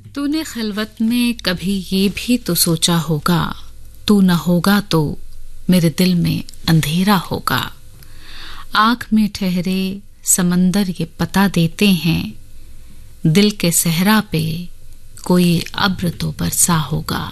तूने खलवत में कभी ये भी तो सोचा होगा, तू न होगा तो मेरे दिल में अंधेरा होगा। आँख में ठहरे समंदर ये पता देते हैं, दिल के सहरा पे कोई अब्र तो बरसा होगा।